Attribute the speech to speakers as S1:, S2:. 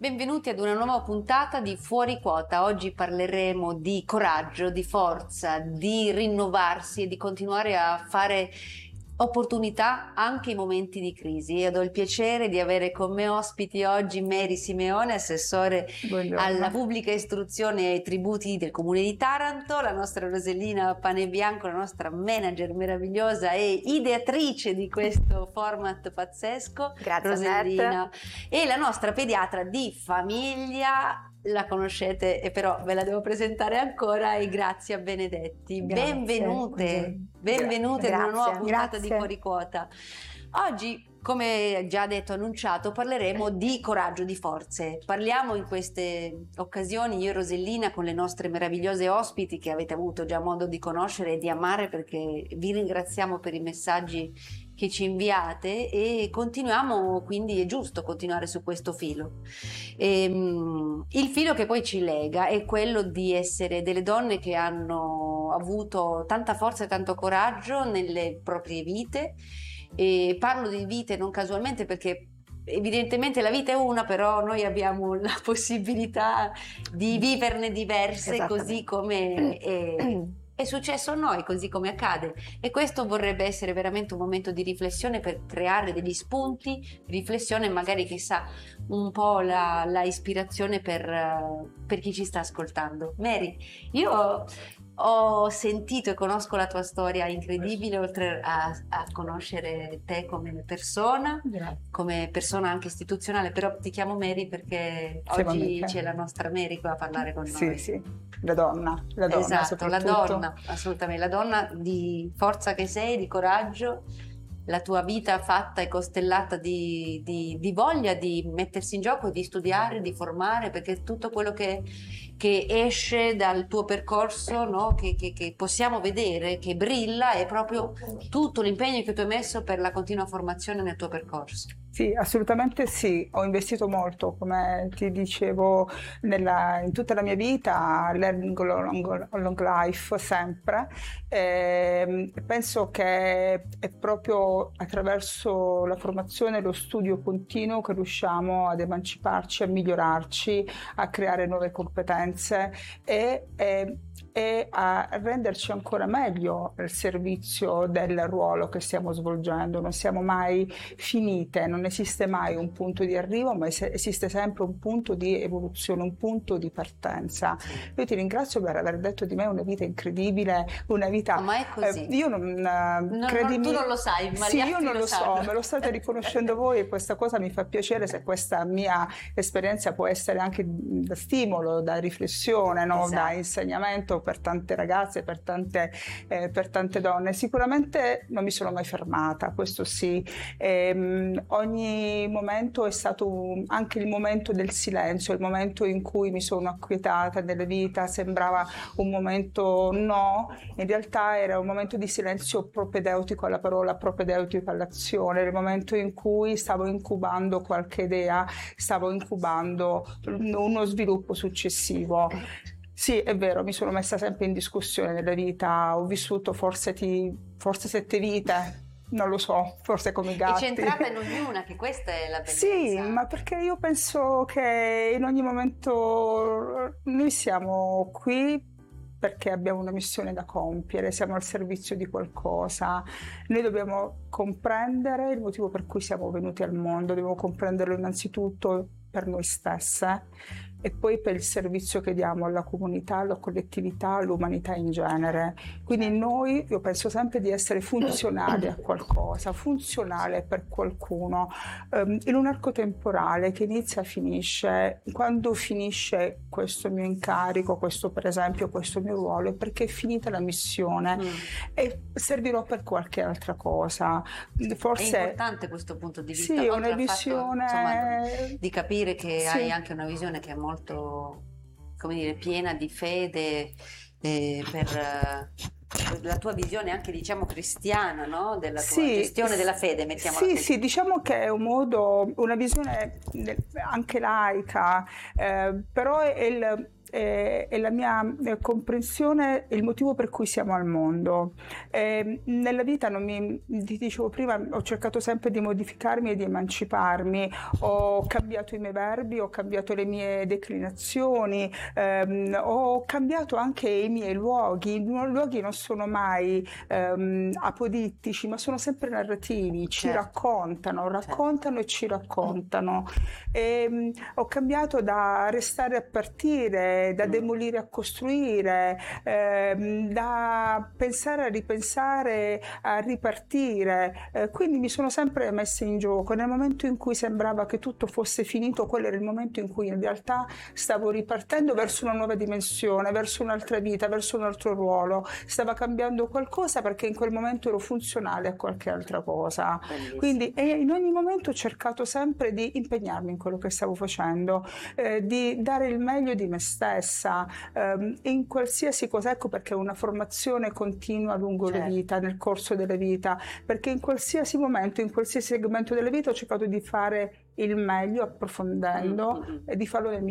S1: Benvenuti ad una nuova puntata di Fuori Quota. Oggi parleremo di coraggio, di forza, di rinnovarsi e di continuare a fare opportunità anche in momenti di crisi. Io ho il piacere di avere con me ospiti oggi Mary Simeone, assessore alla pubblica istruzione e ai tributi del Comune di Taranto, la nostra Rosellina Panebianco, la nostra manager meravigliosa e ideatrice di questo format pazzesco.
S2: Grazie,
S1: Rosellina.
S2: Annette.
S1: E la nostra pediatra di famiglia, la conoscete e però ve la devo presentare ancora, e Grazia Benedetti. Benvenute ad una nuova puntata di Fuori Quota. Oggi, come già detto, annunciato, parleremo di coraggio, di forze. Parliamo in queste occasioni, io e Rosellina, con le nostre meravigliose ospiti che avete avuto già modo di conoscere e di amare, perché vi ringraziamo per i messaggi che ci inviate, e continuiamo, quindi è giusto continuare su questo filo. Il filo che poi ci lega è quello di essere delle donne che hanno avuto tanta forza e tanto coraggio nelle proprie vite, e parlo di vite non casualmente perché evidentemente la vita è una, però noi abbiamo la possibilità di viverne diverse, così come è successo a noi, così come accade, e questo vorrebbe essere veramente un momento di riflessione per creare degli spunti, riflessione, magari chissà un po' la ispirazione per chi ci sta ascoltando. Mary, io ho sentito e conosco la tua storia incredibile, oltre a conoscere te come persona anche istituzionale, però ti chiamo Mary perché oggi c'è la nostra Mary qua a parlare con noi.
S3: Sì, la donna
S1: esatto, la donna, assolutamente, la donna di forza che sei, di coraggio, la tua vita fatta e costellata di voglia di mettersi in gioco, di studiare, di formare, perché tutto quello che esce dal tuo percorso, no? che possiamo vedere, che brilla, è proprio tutto l'impegno che tu hai messo per la continua formazione nel tuo percorso.
S3: Sì, assolutamente sì, ho investito molto, come ti dicevo, in tutta la mia vita, learning long life, sempre. Penso che è proprio attraverso la formazione e lo studio continuo che riusciamo ad emanciparci, a migliorarci, a creare nuove competenze e a renderci ancora meglio al servizio del ruolo che stiamo svolgendo. Non siamo mai finite, non esiste mai un punto di arrivo, ma esiste sempre un punto di evoluzione, un punto di partenza. Io ti ringrazio per aver detto di me una vita incredibile, una vita...
S1: Ma è così.
S3: Io
S1: tu non lo sai, ma
S3: sì,
S1: gli altri
S3: io non lo
S1: sanno.
S3: so, me lo state riconoscendo voi, e questa cosa mi fa piacere, se questa mia esperienza può essere anche da stimolo, da riflessione, no?
S1: Esatto.
S3: Da insegnamento per tante ragazze, per tante donne. Sicuramente non mi sono mai fermata, questo sì. Ogni momento è stato anche il momento del silenzio, il momento in cui mi sono acquietata nella vita. Sembrava un momento in realtà era un momento di silenzio propedeutico alla parola, propedeutico all'azione, il momento in cui stavo incubando qualche idea, stavo incubando uno sviluppo successivo. Sì, è vero, mi sono messa sempre in discussione nella vita, ho vissuto forse 7 vite, non lo so, forse come i gatti.
S1: E centrata in ognuna, che questa è la bellezza.
S3: Sì, ma perché io penso che in ogni momento noi siamo qui perché abbiamo una missione da compiere, siamo al servizio di qualcosa. Noi dobbiamo comprendere il motivo per cui siamo venuti al mondo, dobbiamo comprenderlo innanzitutto per noi stesse e poi per il servizio che diamo alla comunità, alla collettività, all'umanità in genere. Quindi io penso sempre di essere funzionali a qualcosa, funzionale per qualcuno, in un arco temporale che inizia e finisce. Quando finisce questo mio incarico, per esempio questo mio ruolo, è perché è finita la missione e servirò per qualche altra cosa. Forse
S1: è importante questo punto di vista,
S3: sì,
S1: oltre
S3: una visione
S1: fatto, insomma, di capire che hai anche una visione che è molto, come dire, piena di fede, per la tua visione anche, diciamo, cristiana, no? Della tua gestione della fede, mettiamola così.
S3: Sì, diciamo che è un modo, una visione anche laica, però è la mia comprensione, il motivo per cui siamo al mondo. Nella vita, ti dicevo prima, ho cercato sempre di modificarmi e di emanciparmi, ho cambiato i miei verbi, ho cambiato le mie declinazioni, ho cambiato anche i miei luoghi. I luoghi non sono mai apodittici, ma sono sempre narrativi, ci raccontano e ci raccontano. Ho cambiato da restare a partire, da demolire a costruire, da pensare a ripensare a ripartire, quindi mi sono sempre messa in gioco. Nel momento in cui sembrava che tutto fosse finito, quello era il momento in cui in realtà stavo ripartendo verso una nuova dimensione, verso un'altra vita, verso un altro ruolo. Stava cambiando qualcosa perché in quel momento ero funzionale a qualche altra cosa. Bellissimo. Quindi in ogni momento ho cercato sempre di impegnarmi in quello che stavo facendo, di dare il meglio di me stessa, in qualsiasi cosa. Ecco perché è una formazione continua lungo la vita, nel corso della vita, perché in qualsiasi momento, in qualsiasi segmento della vita ho cercato di fare il meglio approfondendo e di farlo nel